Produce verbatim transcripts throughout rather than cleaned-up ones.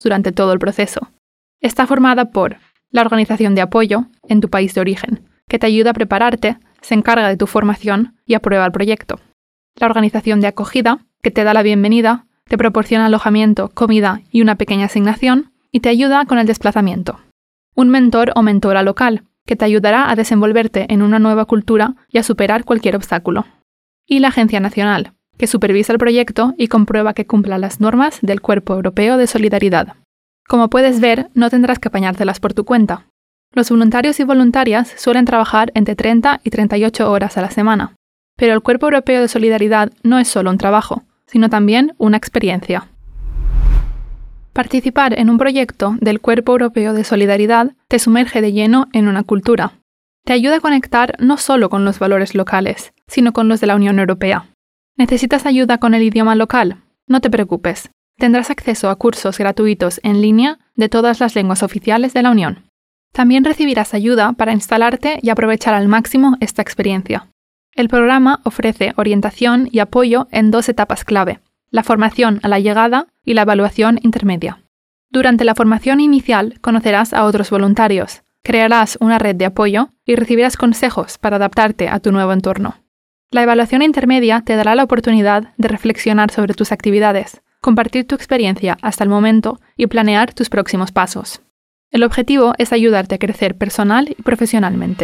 durante todo el proceso. Está formada por la organización de apoyo en tu país de origen, que te ayuda a prepararte, se encarga de tu formación y aprueba el proyecto. La organización de acogida, que te da la bienvenida, te proporciona alojamiento, comida y una pequeña asignación, y te ayuda con el desplazamiento. Un mentor o mentora local, que te ayudará a desenvolverte en una nueva cultura y a superar cualquier obstáculo. Y la Agencia Nacional, que supervisa el proyecto y comprueba que cumpla las normas del Cuerpo Europeo de Solidaridad. Como puedes ver, no tendrás que apañártelas por tu cuenta. Los voluntarios y voluntarias suelen trabajar entre treinta y treinta y ocho horas a la semana. Pero el Cuerpo Europeo de Solidaridad no es solo un trabajo, sino también una experiencia. Participar en un proyecto del Cuerpo Europeo de Solidaridad te sumerge de lleno en una cultura. Te ayuda a conectar no solo con los valores locales, sino con los de la Unión Europea. ¿Necesitas ayuda con el idioma local? No te preocupes. Tendrás acceso a cursos gratuitos en línea de todas las lenguas oficiales de la Unión. También recibirás ayuda para instalarte y aprovechar al máximo esta experiencia. El programa ofrece orientación y apoyo en dos etapas clave: la formación a la llegada y la evaluación intermedia. Durante la formación inicial conocerás a otros voluntarios, crearás una red de apoyo y recibirás consejos para adaptarte a tu nuevo entorno. La evaluación intermedia te dará la oportunidad de reflexionar sobre tus actividades, compartir tu experiencia hasta el momento y planear tus próximos pasos. El objetivo es ayudarte a crecer personal y profesionalmente.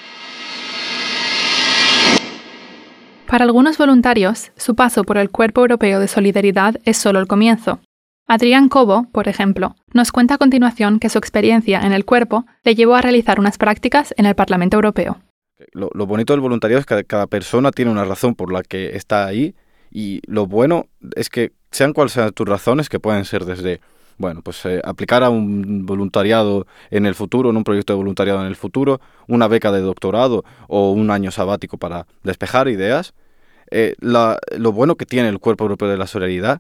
Para algunos voluntarios, su paso por el Cuerpo Europeo de Solidaridad es solo el comienzo. Adrián Cobo, por ejemplo, nos cuenta a continuación que su experiencia en el cuerpo le llevó a realizar unas prácticas en el Parlamento Europeo. Lo, lo bonito del voluntariado es que cada persona tiene una razón por la que está ahí, y lo bueno es que sean cuales sean tus razones, que pueden ser desde, bueno, pues eh, aplicar a un voluntariado en el futuro, en un proyecto de voluntariado en el futuro, una beca de doctorado o un año sabático para despejar ideas. Eh, la, lo bueno que tiene el Cuerpo Europeo de la Solidaridad,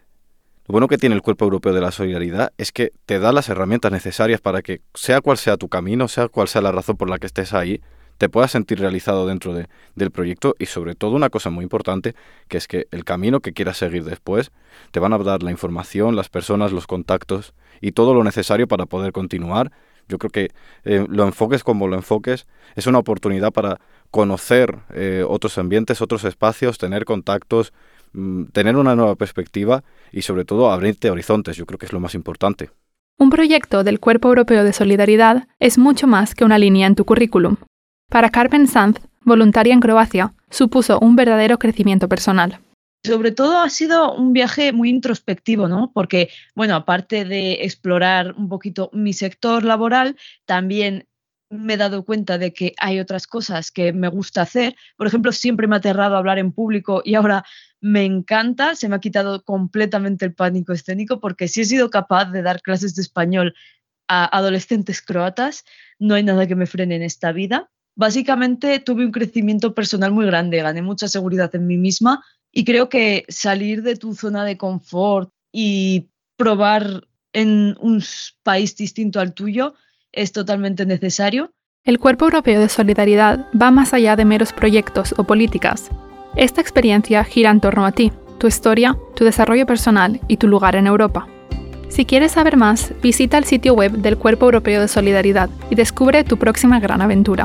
lo bueno que tiene el Cuerpo Europeo de la Solidaridad es que te da las herramientas necesarias para que, sea cual sea tu camino, sea cual sea la razón por la que estés ahí, te puedas sentir realizado dentro de, del proyecto, y sobre todo una cosa muy importante, que es que el camino que quieras seguir después te van a dar la información, las personas, los contactos y todo lo necesario para poder continuar. Yo creo que eh, lo enfoques como lo enfoques, es una oportunidad para conocer eh, otros ambientes, otros espacios, tener contactos, mmm, tener una nueva perspectiva y sobre todo abrirte horizontes. Yo creo que es lo más importante. Un proyecto del Cuerpo Europeo de Solidaridad es mucho más que una línea en tu currículum. Para Carmen Sanz, voluntaria en Croacia, supuso un verdadero crecimiento personal. Sobre todo ha sido un viaje muy introspectivo, ¿no? Porque, bueno, aparte de explorar un poquito mi sector laboral, también me he dado cuenta de que hay otras cosas que me gusta hacer. Por ejemplo, siempre me ha aterrado hablar en público y ahora me encanta. Se me ha quitado completamente el pánico escénico, porque si he sido capaz de dar clases de español a adolescentes croatas, no hay nada que me frene en esta vida. Básicamente tuve un crecimiento personal muy grande, gané mucha seguridad en mí misma, y creo que salir de tu zona de confort y probar en un país distinto al tuyo es totalmente necesario. El Cuerpo Europeo de Solidaridad va más allá de meros proyectos o políticas. Esta experiencia gira en torno a ti, tu historia, tu desarrollo personal y tu lugar en Europa. Si quieres saber más, visita el sitio web del Cuerpo Europeo de Solidaridad y descubre tu próxima gran aventura.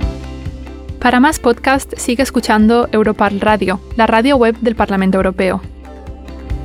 Para más podcasts, sigue escuchando Europarl Radio, la radio web del Parlamento Europeo.